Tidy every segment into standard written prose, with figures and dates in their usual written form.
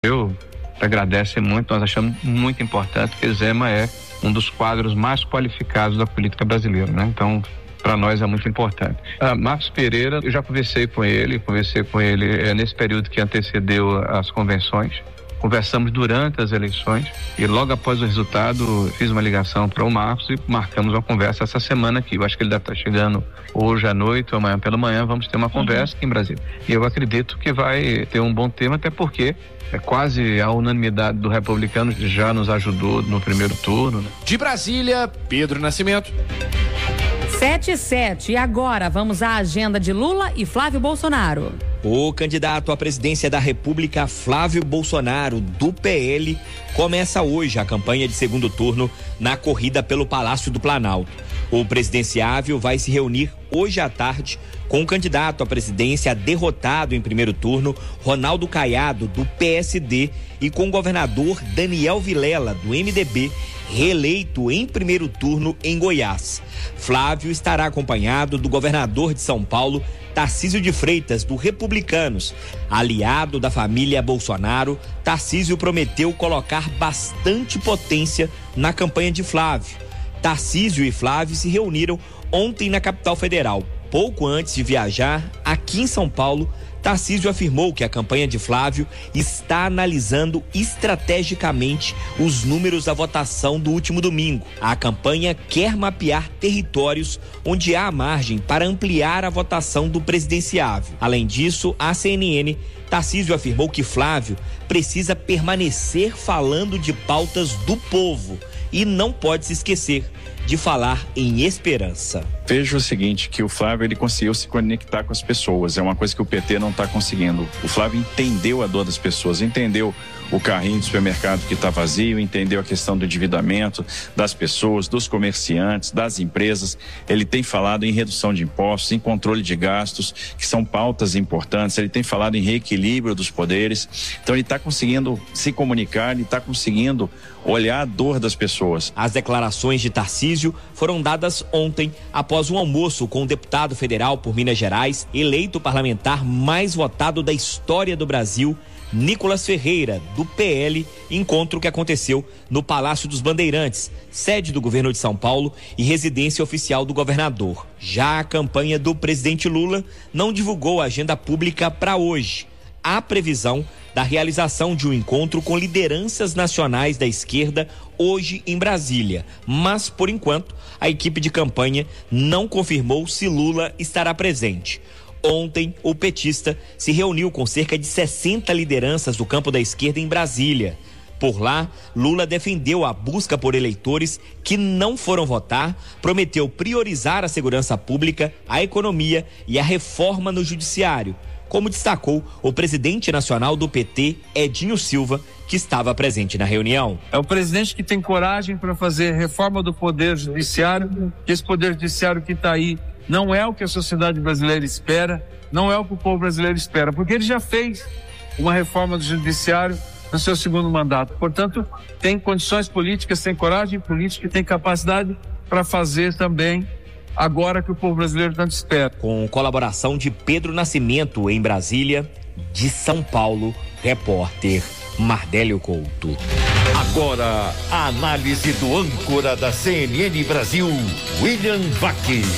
Eu agradeço muito, nós achamos muito importante, porque Zema é um dos quadros mais qualificados da política brasileira, né? Então, para nós é muito importante. Marcos Pereira, eu já conversei com ele nesse período que antecedeu as convenções. Conversamos durante as eleições e logo após o resultado fiz uma ligação para o Marcos e marcamos uma conversa essa semana aqui. Eu acho que ele deve estar chegando hoje à noite ou amanhã pela manhã, vamos ter uma conversa aqui em Brasília. E eu acredito que vai ter um bom tema, até porque quase a unanimidade do republicano já nos ajudou no primeiro turno, né? De Brasília, Pedro Nascimento. 7:07. E agora vamos à agenda de Lula e Flávio Bolsonaro. O candidato à presidência da República, Flávio Bolsonaro, do PL, começa hoje a campanha de segundo turno na corrida pelo Palácio do Planalto. O presidenciável vai se reunir hoje à tarde com o candidato à presidência derrotado em primeiro turno, Ronaldo Caiado, do PSD, e com o governador Daniel Vilela, do MDB, reeleito em primeiro turno em Goiás. Flávio estará acompanhado do governador de São Paulo, Tarcísio de Freitas, do Republicanos. Aliado da família Bolsonaro, Tarcísio prometeu colocar bastante potência na campanha de Flávio. Tarcísio e Flávio se reuniram ontem na capital federal. Pouco antes de viajar, aqui em São Paulo, Tarcísio afirmou que a campanha de Flávio está analisando estrategicamente os números da votação do último domingo. A campanha quer mapear territórios onde há margem para ampliar a votação do presidenciável. Além disso, à CNN, Tarcísio afirmou que Flávio precisa permanecer falando de pautas do povo e não pode se esquecer de falar em esperança. Vejo o seguinte, que o Flávio ele conseguiu se conectar com as pessoas, é uma coisa que o PT não está conseguindo. O Flávio entendeu a dor das pessoas, entendeu o carrinho do supermercado que está vazio, entendeu a questão do endividamento das pessoas, dos comerciantes, das empresas. Ele tem falado em redução de impostos, em controle de gastos, que são pautas importantes. Ele tem falado em reequilíbrio dos poderes. Então ele está conseguindo se comunicar, ele está conseguindo olhar a dor das pessoas. As declarações de Tarcísio foram dadas ontem após um almoço com o deputado federal por Minas Gerais, eleito parlamentar mais votado da história do Brasil, Nicolas Ferreira, do PL, encontro que aconteceu no Palácio dos Bandeirantes, sede do governo de São Paulo e residência oficial do governador. Já a campanha do presidente Lula não divulgou a agenda pública para hoje. Há previsão da realização de um encontro com lideranças nacionais da esquerda hoje em Brasília, mas, por enquanto, a equipe de campanha não confirmou se Lula estará presente. Ontem, o petista se reuniu com cerca de 60 lideranças do campo da esquerda em Brasília. Por lá, Lula defendeu a busca por eleitores que não foram votar, prometeu priorizar a segurança pública, a economia e a reforma no judiciário, como destacou o presidente nacional do PT, Edinho Silva, que estava presente na reunião. É o presidente que tem coragem para fazer reforma do poder judiciário, que esse poder judiciário que está aí não é o que a sociedade brasileira espera, não é o que o povo brasileiro espera, porque ele já fez uma reforma do judiciário no seu segundo mandato. Portanto, tem condições políticas, tem coragem política e tem capacidade para fazer também agora que o povo brasileiro tanto espera. Com colaboração de Pedro Nascimento em Brasília, de São Paulo, repórter Mardélio Couto. Agora, a análise do âncora da CNN Brasil, William Vac.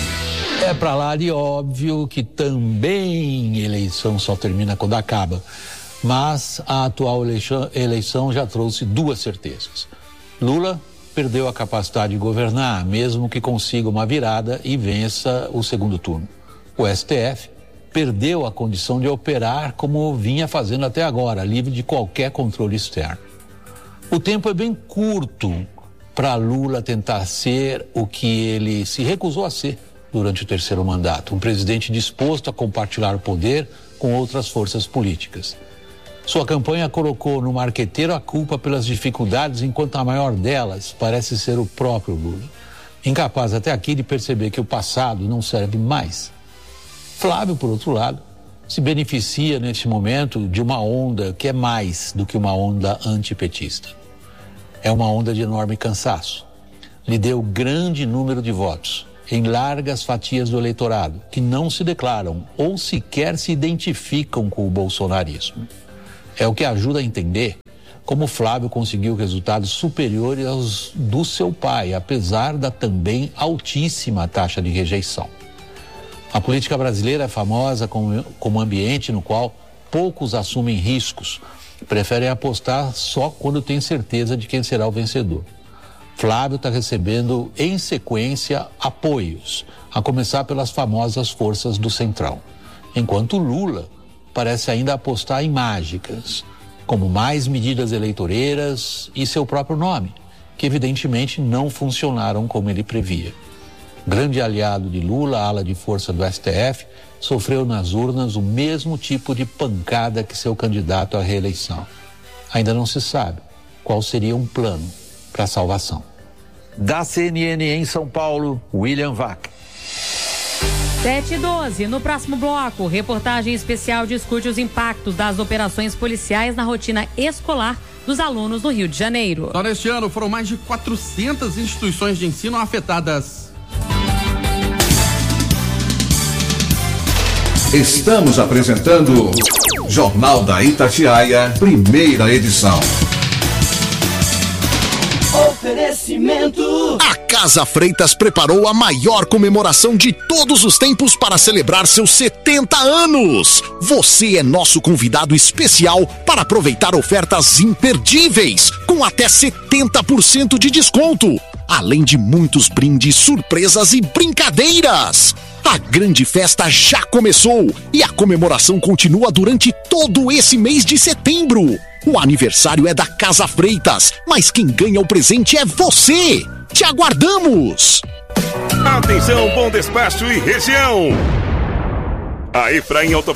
É pra lá de óbvio que também eleição só termina quando acaba. Mas a atual eleição já trouxe duas certezas. Lula perdeu a capacidade de governar, mesmo que consiga uma virada e vença o segundo turno. O STF perdeu a condição de operar como vinha fazendo até agora, livre de qualquer controle externo. O tempo é bem curto para Lula tentar ser o que ele se recusou a ser durante o terceiro mandato, um presidente disposto a compartilhar o poder com outras forças políticas. Sua campanha colocou no marqueteiro a culpa pelas dificuldades, enquanto a maior delas parece ser o próprio Lula, incapaz até aqui de perceber que o passado não serve mais. Flávio, por outro lado, se beneficia neste momento de uma onda que é mais do que uma onda antipetista. É uma onda de enorme cansaço. Lhe deu grande número de votos em largas fatias do eleitorado que não se declaram ou sequer se identificam com o bolsonarismo. É o que ajuda a entender como Flávio conseguiu resultados superiores aos do seu pai, apesar da também altíssima taxa de rejeição. A política brasileira é famosa como ambiente no qual poucos assumem riscos, preferem apostar só quando tem certeza de quem será o vencedor. Flávio está recebendo em sequência apoios, a começar pelas famosas forças do Centrão, enquanto Lula parece ainda apostar em mágicas, como mais medidas eleitoreiras e seu próprio nome, que evidentemente não funcionaram como ele previa. Grande aliado de Lula, a ala de força do STF, sofreu nas urnas o mesmo tipo de pancada que seu candidato à reeleição. Ainda não se sabe qual seria um plano para a salvação. Da CNN em São Paulo, William Vac. 7h12, no próximo bloco, reportagem especial discute os impactos das operações policiais na rotina escolar dos alunos do Rio de Janeiro. Só neste ano foram mais de 400 instituições de ensino afetadas. Estamos apresentando Jornal da Itatiaia, primeira edição. Oferecimento. A Casa Freitas preparou a maior comemoração de todos os tempos para celebrar seus 70 anos. Você é nosso convidado especial para aproveitar ofertas imperdíveis, com até 70% de desconto, além de muitos brindes, surpresas e brincadeiras. A grande festa já começou e a comemoração continua durante todo esse mês de setembro. O aniversário é da Casa Freitas, mas quem ganha o presente é você. Te aguardamos! Atenção, Bom Despacho e região! A Efraim